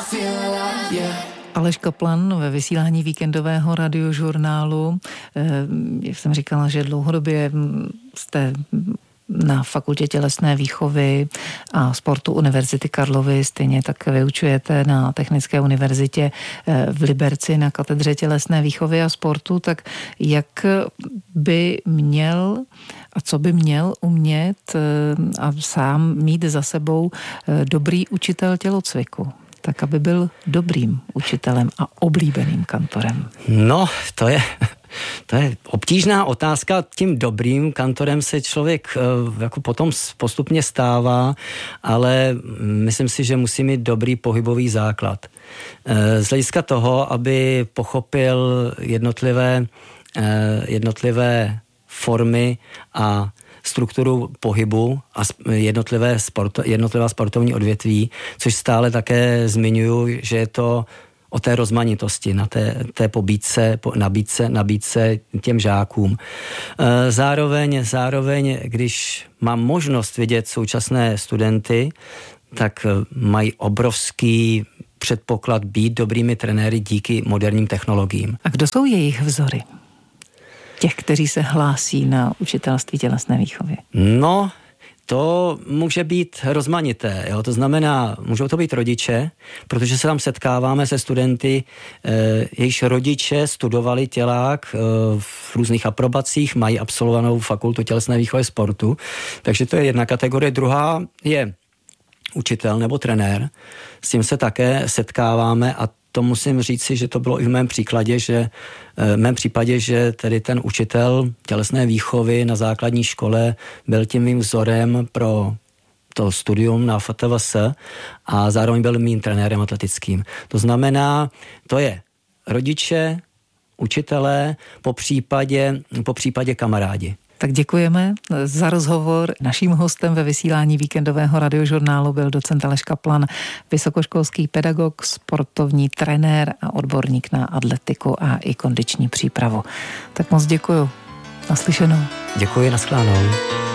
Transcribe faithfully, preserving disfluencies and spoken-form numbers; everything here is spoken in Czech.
Aleš Kaplan ve vysílání víkendového radiožurnálu. Jak jsem říkala, že dlouhodobě jste na Fakultě tělesné výchovy a sportu Univerzity Karlovy, stejně tak vyučujete na Technické univerzitě v Liberci na katedře tělesné výchovy a sportu, tak jak by měl a co by měl umět a sám mít za sebou dobrý učitel tělocviku, tak aby byl dobrým učitelem a oblíbeným kantorem? No, to je... To je obtížná otázka. Tím dobrým kantorem se člověk jako potom postupně stává, ale myslím si, že musí mít dobrý pohybový základ. Z hlediska toho, aby pochopil jednotlivé, jednotlivé formy a strukturu pohybu a jednotlivé sport, jednotlivá sportovní odvětví, což stále také zmiňuji, že je to o té rozmanitosti, na té, té pobídce, nabídce, nabídce těm žákům. Zároveň, zároveň, když mám možnost vidět současné studenty, tak mají obrovský předpoklad být dobrými trenéry díky moderním technologiím. A kdo jsou jejich vzory? Těch, kteří se hlásí na učitelství tělesné výchovy? No, to může být rozmanité, jo? To znamená, můžou to být rodiče, protože se tam setkáváme se studenty, eh, jejichž rodiče studovali tělák eh, v různých aprobacích, mají absolvovanou fakultu tělesné výchovy sportu, takže to je jedna kategorie. Druhá je učitel nebo trenér, s tím se také setkáváme a to musím říci, že to bylo i v mém příkladě, že v mém případě, že tedy ten učitel tělesné výchovy na základní škole byl tím mým vzorem pro to studium na F T V S a zároveň byl mým trenérem atletickým. To znamená, to je rodiče, učitelé, po případě, po případě kamarádi. Tak děkujeme za rozhovor. Naším hostem ve vysílání víkendového radiožurnálu byl docent Aleš Kaplan, vysokoškolský pedagog, sportovní trenér a odborník na atletiku a i kondiční přípravu. Tak moc děkuju. Naslyšenou. Děkuji, nashledanou.